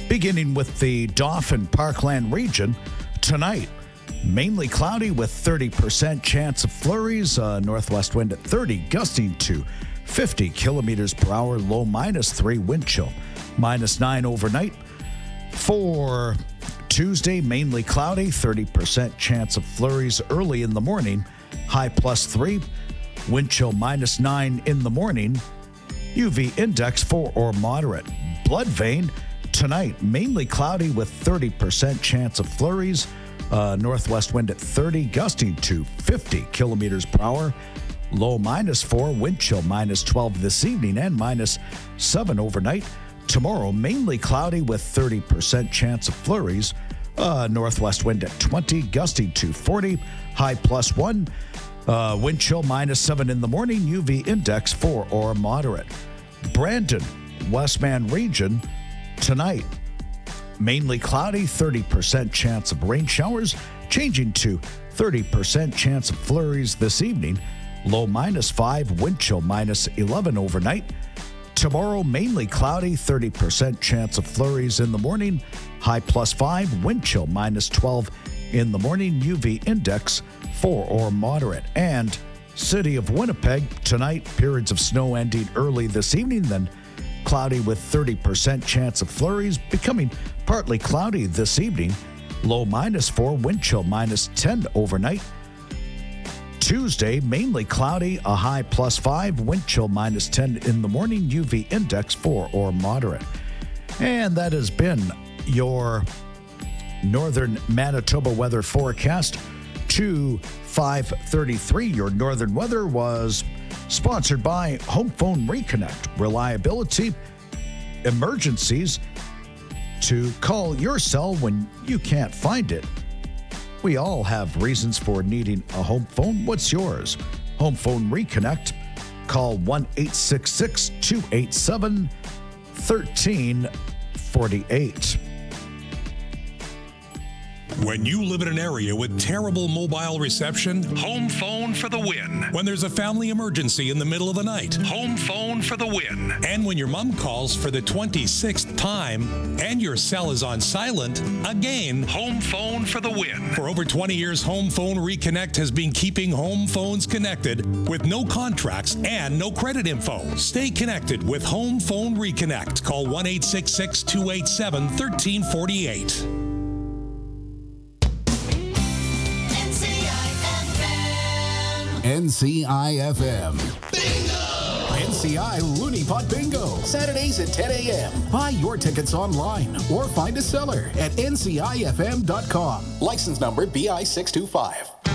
Beginning with the Dauphin Parkland region, tonight, mainly cloudy with 30% chance of flurries, northwest wind at 30, gusting to 50 kilometers per hour, low -3, wind chill -9 overnight. For Tuesday, mainly cloudy, 30% chance of flurries early in the morning, high +3, wind chill -9 in the morning, UV index 4 or moderate. Blood vein, tonight, mainly cloudy with 30% chance of flurries, northwest wind at 30, gusting to 50 kilometers per hour, low -4, wind chill -12 this evening and -7 overnight. Tomorrow, mainly cloudy with 30% chance of flurries, northwest wind at 20, gusting to 40, high +1, wind chill -7 in the morning, UV index 4 or moderate. Brandon, Westman region, tonight, mainly cloudy, 30% chance of rain showers, changing to 30% chance of flurries this evening, low -5, wind chill -11 overnight. Tomorrow, mainly cloudy, 30% chance of flurries in the morning, high +5, wind chill -12 in the morning, UV index 4 or moderate. And City of Winnipeg, tonight, periods of snow ending early this evening, then cloudy with 30% chance of flurries, becoming partly cloudy this evening, low -4, wind chill -10 overnight. Tuesday, mainly cloudy, a high +5, wind chill -10 in the morning, UV index 4 or moderate. And that has been your northern Manitoba weather forecast to 5:33. Your northern weather was sponsored by Home Phone Reconnect. Reliability, emergencies, to call your cell when you can't find it. We all have reasons for needing a home phone. What's yours? Home Phone Reconnect. Call 1-866-287-1348. When you live in an area with terrible mobile reception, Home Phone for the win. When there's a family emergency in the middle of the night, Home Phone for the win. And when your mom calls for the 26th time and your cell is on silent, again, Home Phone for the win. For over 20 years, Home Phone Reconnect has been keeping home phones connected with no contracts and no credit info. Stay connected with Home Phone Reconnect. Call 1-866-287-1348. NCIFM. Bingo! NCI Looney Pot Bingo. Saturdays at 10 a.m. Buy your tickets online or find a seller at ncifm.com. License number BI 625.